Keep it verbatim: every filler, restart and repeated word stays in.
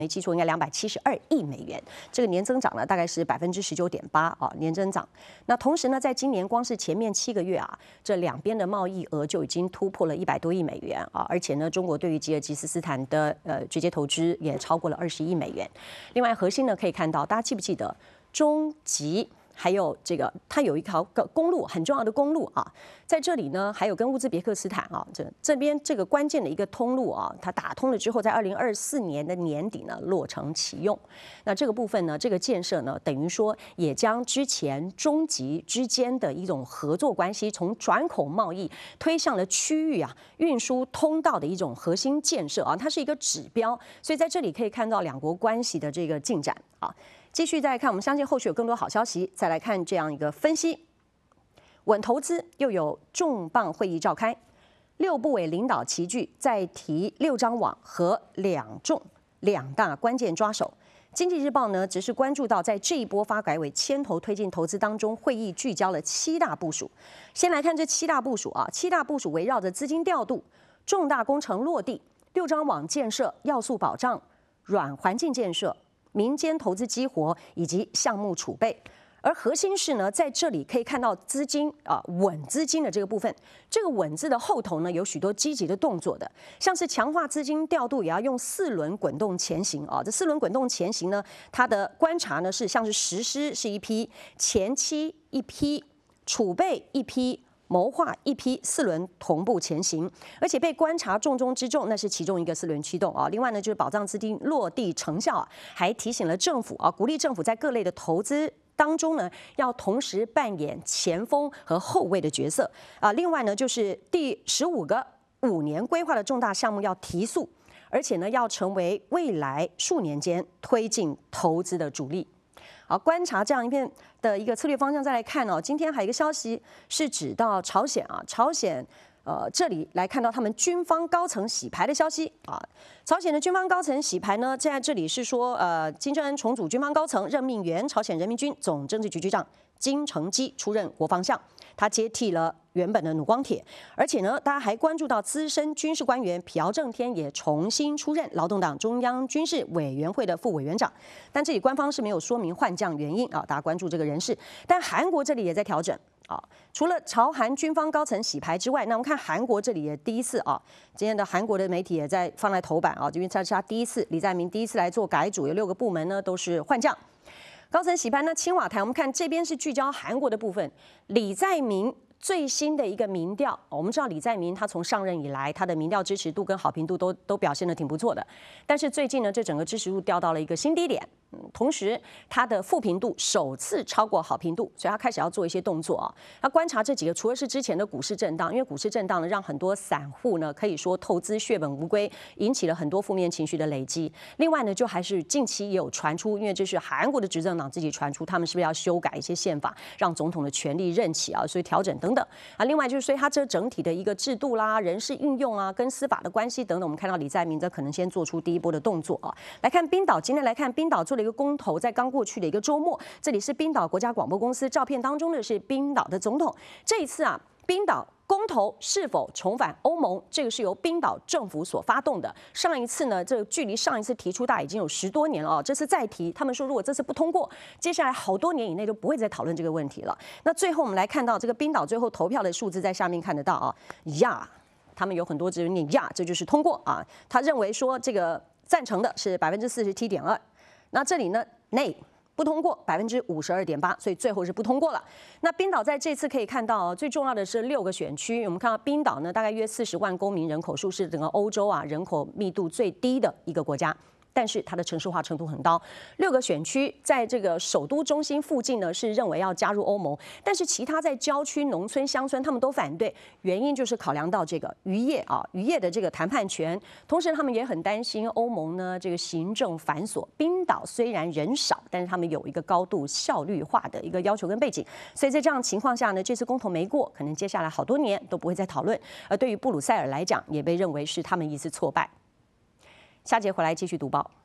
没记错，应该两百七十二亿美元，这个年增长呢大概是百分之十九点八啊，年增长。那同时呢，在今年光是前面七个月啊，这两边的贸易额就已经突破了一百多亿美元啊，而且呢，中国对于吉尔吉斯斯坦的呃直接投资也超过了二十亿美元。另外，核心呢可以看到，大家记不记得中吉？ 还有这个，它有一条公路，很重要的公路啊，在这里呢，还有跟乌兹别克斯坦啊，这这边这个关键的一个通路啊，它打通了之后，在二零二四年的年底呢落成启用。那这个部分呢，这个建设呢，等于说也将之前中吉之间的一种合作关系，从转口贸易推向了区域啊运输通道的一种核心建设啊，它是一个指标。所以在这里可以看到两国关系的这个进展啊。 继续再来看，我们相信后续有更多好消息。再来看这样一个分析，稳投资又有重磅会议召开，六部委领导齐聚，再提六张网和两重两大关键抓手。经济日报呢，只是关注到在这一波发改委牵头推进投资当中，会议聚焦了七大部署。先来看这七大部署啊，七大部署围绕着资金调度、重大工程落地、六张网建设、要素保障、软环境建设。 民间投资激活以及项目储备，而核心是呢，在这里可以看到资金啊稳资金的这个部分，这个稳字的后头呢有许多积极的动作的，像是强化资金调度，也要用四轮滚动前行啊。这四轮滚动前行呢，它的观察呢是像是实施是一批，前期一批，储备一批。 谋划一批四轮同步前行，而且被观察重中之重，那是其中一个四轮驱动啊。另外呢，就是保障资金落地成效啊，还提醒了政府啊，鼓励政府在各类的投资当中呢，要同时扮演前锋和后卫的角色啊。另外呢，就是第十五个五年规划的重大项目要提速，而且呢，要成为未来数年间推进投资的主力。 好，观察这样一片的一个策略方向，再来看哦。今天还有一个消息是指到朝鲜啊，朝鲜呃这里来看到他们军方高层洗牌的消息啊。朝鲜的军方高层洗牌呢，现在这里是说呃金正恩重组军方高层，任命原朝鲜人民军总政治局局长金成基出任国防相，他接替了。 原本的弩光铁，而且呢，大家还关注到资深军事官员朴正天也重新出任劳动党中央军事委员会的副委员长，但这里官方是没有说明换将原因啊，大家关注这个人事。但韩国这里也在调整啊，除了朝韩军方高层洗牌之外，那我们看韩国这里也第一次啊，今天的韩国的媒体也在放在头版啊，因为这是他第一次，李在明第一次来做改组，有六个部门呢都是换将。 高层洗牌呢，青瓦台，我们看这边是聚焦韩国的部分，李在明。 最新的一个民调，我们知道李在明他从上任以来，他的民调支持度跟好评度都都表现得挺不错的。但是最近呢，这整个支持度掉到了一个新低点，嗯，同时他的负评度首次超过好评度，所以他开始要做一些动作啊。他观察这几个，除了是之前的股市震荡，因为股市震荡呢，让很多散户呢可以说投资血本无归，引起了很多负面情绪的累积。另外呢，就还是近期也有传出，因为这是韩国的执政党自己传出，他们是不是要修改一些宪法，让总统的权力任期啊，所以调整等。 等等啊，另外就是，所以它这整体的一个制度啦、人事运用啊、跟司法的关系等等，我们看到李在明则可能先做出第一波的动作啊。来看冰岛，今天来看冰岛做了一个公投，在刚过去的一个周末，这里是冰岛国家广播公司照片当中的是冰岛的总统，这一次啊，冰岛。 公投是否重返欧盟，这个是由冰岛政府所发动的。上一次呢，这个距离上一次提出大概已经有十多年了哦。这次再提，他们说如果这次不通过，接下来好多年以内就不会再讨论这个问题了。那最后我们来看到这个冰岛最后投票的数字，在下面看得到啊，呀，他们有很多只念呀，这就是通过啊。他认为说这个赞成的是百分之四十七点二，那这里呢内。 不通过百分之五十二点八，所以最后是不通过了。那冰岛在这次可以看到，最重要的是六个选区。我们看到冰岛呢，大概约四十万公民，人口数是整个欧洲啊人口密度最低的一个国家。 但是它的城市化程度很高，六个选区在这个首都中心附近呢，是认为要加入欧盟，但是其他在郊区、农村、乡村，他们都反对，原因就是考量到这个渔业啊，渔业的这个谈判权，同时他们也很担心欧盟呢这个行政繁琐。冰岛虽然人少，但是他们有一个高度效率化的一个要求跟背景，所以在这样情况下呢，这次公投没过，可能接下来好多年都不会再讨论。而对于布鲁塞尔来讲，也被认为是他们一次挫败。下节回来继续读报。